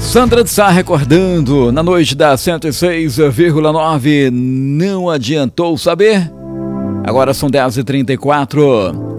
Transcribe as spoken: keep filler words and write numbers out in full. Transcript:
Sandra de Sá recordando, na noite da cento e seis vírgula nove, não adiantou saber? Agora são dez e trinta e quatro.